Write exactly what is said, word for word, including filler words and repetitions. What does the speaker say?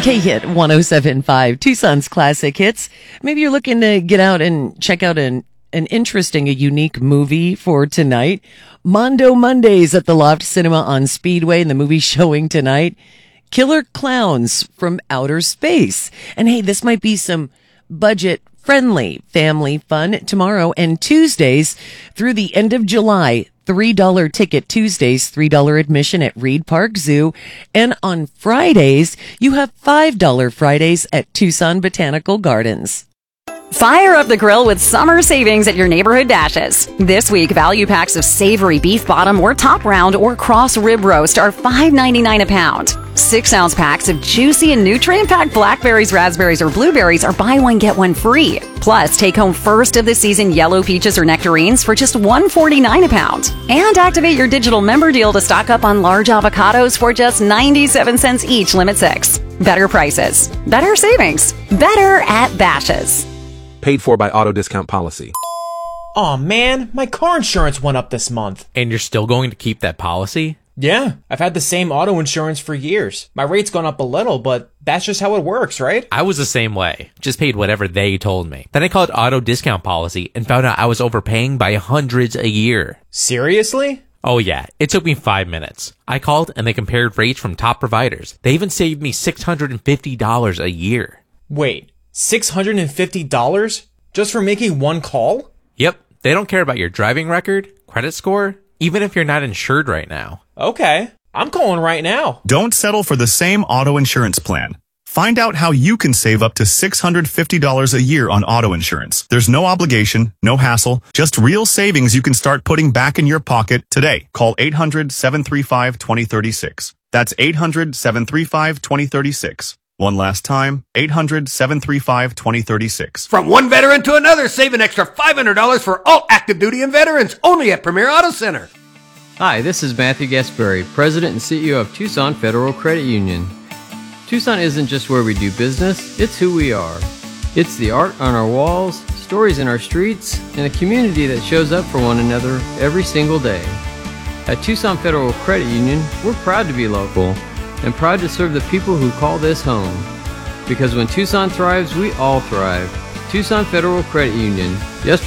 K-Hit one oh seven point five, Tucson's classic hits. Maybe you're looking to get out and check out an, an interesting, a unique movie for tonight. Mondo Mondays at the Loft Cinema on Speedway, and the movie showing tonight, Killer Clowns from Outer Space. And hey, this might be some budget-friendly family fun tomorrow and Tuesdays through the end of July. three dollar ticket Tuesdays, three dollar admission at Reed Park Zoo. And on Fridays, you have five dollar Fridays at Tucson Botanical Gardens. Fire up the grill with summer savings at your neighborhood Dashes. This week, value packs of savory beef bottom or top round or cross rib roast are five ninety-nine a pound. Six ounce packs of juicy and nutrient-packed blackberries, raspberries, or blueberries are buy one, get one free. Plus, take home first of the season yellow peaches or nectarines for just one forty-nine a pound. And activate your digital member deal to stock up on large avocados for just ninety-seven cents each, limit six. Better prices, better savings, better at Bashas'. Paid for by Auto Discount Policy. Aw, man, my car insurance went up this month. And you're still going to keep that policy? Yeah, I've had the same auto insurance for years. My rate's gone up a little, but that's just how it works, right? I was the same way. Just paid whatever they told me. Then I called Auto Discount Policy and found out I was overpaying by hundreds a year. Seriously? Oh yeah, it took me five minutes. I called and they compared rates from top providers. They even saved me six hundred fifty dollars a year. Wait, six hundred fifty dollars just for making one call? Yep, they don't care about your driving record, credit score, even if you're not insured right now. Okay, I'm calling right now. Don't settle for the same auto insurance plan. Find out how you can save up to six hundred fifty dollars a year on auto insurance. There's no obligation, no hassle, just real savings you can start putting back in your pocket today. Call eight hundred, seven three five, two oh three six. That's eight hundred, seven three five, two oh three six. One last time, eight hundred, seven three five, two oh three six. From one veteran to another, save an extra five hundred dollars for all active duty and veterans, only at Premier Auto Center. Hi, this is Matthew Gasperry, President and C E O of Tucson Federal Credit Union. Tucson isn't just where we do business, it's who we are. It's the art on our walls, stories in our streets, and a community that shows up for one another every single day. At Tucson Federal Credit Union, we're proud to be local and proud to serve the people who call this home. Because when Tucson thrives, we all thrive. Tucson Federal Credit Union. Yesterday